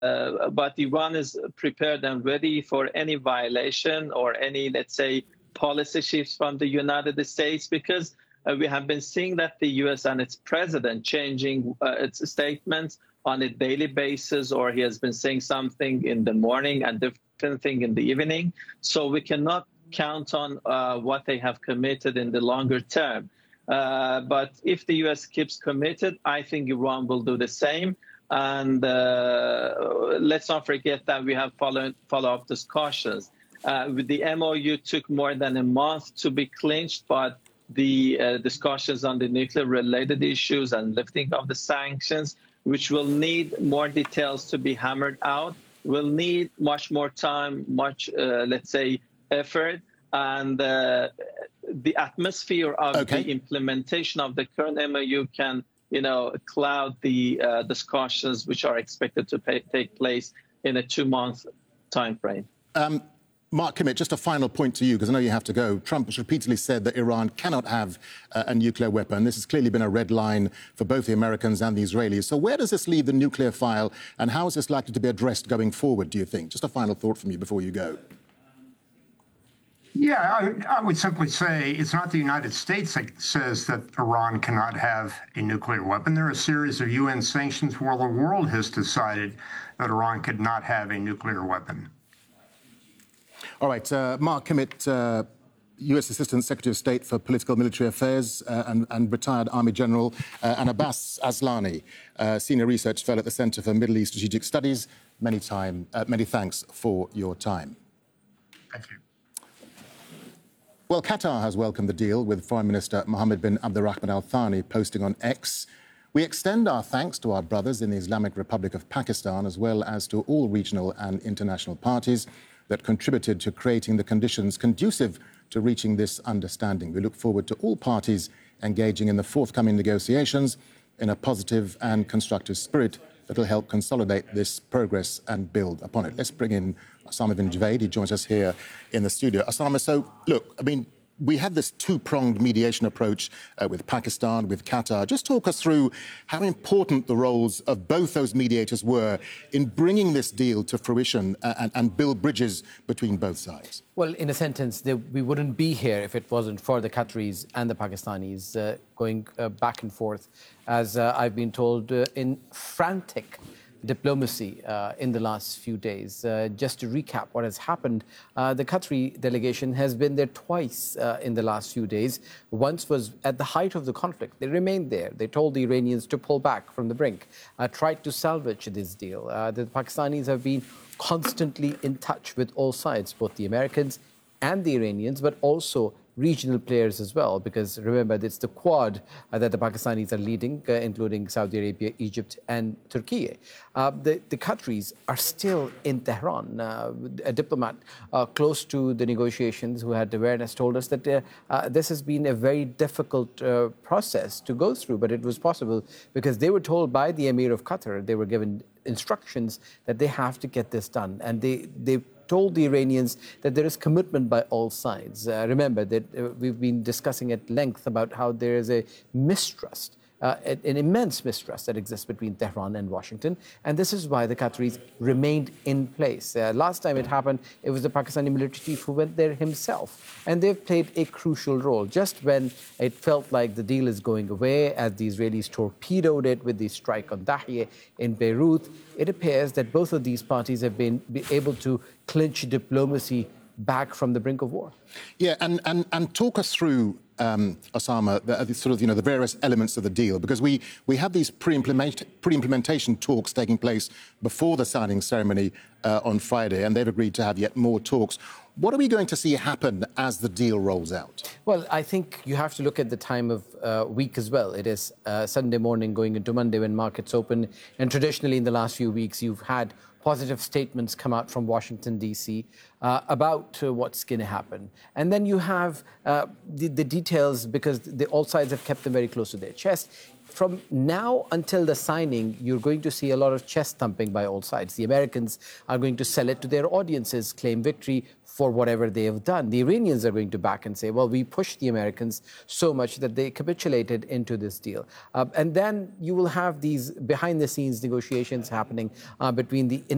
but Iran is prepared and ready for any violation or any, let's say, policy shifts from the United States, because we have been seeing that the U.S. and its president changing its statements on a daily basis, or he has been saying something in the morning and different thing in the evening. So we cannot count on what they have committed in the longer term. But if the U.S. keeps committed, I think Iran will do the same. And let's not forget that we have follow-up discussions. The MOU took more than a month to be clinched, but the discussions on the nuclear-related issues and lifting of the sanctions, which will need more details to be hammered out, will need much more time, much, let's say, effort. And the atmosphere of the implementation of the current MOU can, cloud the discussions which are expected to take place in a 2-month time frame. Mark Kimmitt, just a final point to you, because I know you have to go. Trump has repeatedly said that Iran cannot have a nuclear weapon. This has clearly been a red line for both the Americans and the Israelis. So where does this leave the nuclear file, and how is this likely to be addressed going forward, do you think? Just a final thought from you before you go. Yeah, I would simply say it's not the United States that says that Iran cannot have a nuclear weapon. There are a series of UN sanctions where the world has decided that Iran could not have a nuclear weapon. All right, Mark Kimmitt, U.S. Assistant Secretary of State for Political Military Affairs and retired Army General, and Abbas Aslani, Senior Research Fellow at the Center for Middle East Strategic Studies. Many thanks for your time. Thank you. Well, Qatar has welcomed the deal, with Foreign Minister Mohammed bin Abdulrahman Al Thani posting on X. We extend our thanks to our brothers in the Islamic Republic of Pakistan, as well as to all regional and international parties that contributed to creating the conditions conducive to reaching this understanding. We look forward to all parties engaging in the forthcoming negotiations in a positive and constructive spirit that will help consolidate this progress and build upon it. Let's bring in Osama bin Javaid. He joins us here in the studio. Osama, so look, I mean, we had this two-pronged mediation approach with Pakistan, with Qatar. Just talk us through how important the roles of both those mediators were in bringing this deal to fruition and build bridges between both sides. Well, in a sentence, we wouldn't be here if it wasn't for the Qataris and the Pakistanis going back and forth, as I've been told, in frantic diplomacy in the last few days. Just to recap what has happened, the Qatari delegation has been there twice in the last few days. Once was at the height of the conflict. They remained there. They told the Iranians to pull back from the brink, tried to salvage this deal. The Pakistanis have been constantly in touch with all sides, both the Americans and the Iranians, but also regional players as well, because remember, it's the Quad that the Pakistanis are leading, including Saudi Arabia, Egypt and Turkey. The Qataris are still in Tehran. A diplomat close to the negotiations who had awareness told us that this has been a very difficult process to go through, but it was possible because they were told by the Emir of Qatar, they were given instructions that they have to get this done, and they told the Iranians that there is commitment by all sides. Remember that we've been discussing at length about how there is a mistrust, an immense mistrust that exists between Tehran and Washington, and this is why the Qataris remained in place. Last time it happened, it was the Pakistani military chief who went there himself, and they've played a crucial role. Just when it felt like the deal is going away, as the Israelis torpedoed it with the strike on Dahieh in Beirut, it appears that both of these parties have been able to clinch diplomacy back from the brink of war. Yeah, and talk us through, Osama, the various elements of the deal, because we have these pre-implementation talks taking place before the signing ceremony on Friday, and they've agreed to have yet more talks. What are we going to see happen as the deal rolls out? Well, I think you have to look at the time of week as well. It is Sunday morning going into Monday when markets open, and traditionally in the last few weeks you've had positive statements come out from Washington, D.C. About what's going to happen. And then you have the details, because all sides have kept them very close to their chest. From now until the signing, you're going to see a lot of chest thumping by all sides. The Americans are going to sell it to their audiences, claim victory for whatever they have done. The Iranians are going to back and say, well, we pushed the Americans so much that they capitulated into this deal. And then you will have these behind-the-scenes negotiations happening between the